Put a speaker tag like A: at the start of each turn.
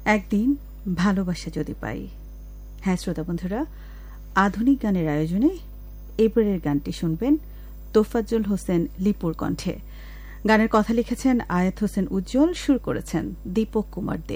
A: একদিন ভালোবাসা যদি পাই। হ্যাঁ শ্রোতা বন্ধুরা, আধুনিক গানের আয়োজনে এবারের গানটি শুনবেন তোফাজ্জল হোসেন লিপুর কণ্ঠে। গানের কথা লিখেছেন আয়াত হোসেন উজ্জ্বল, সুর করেছেন দীপক কুমার দে।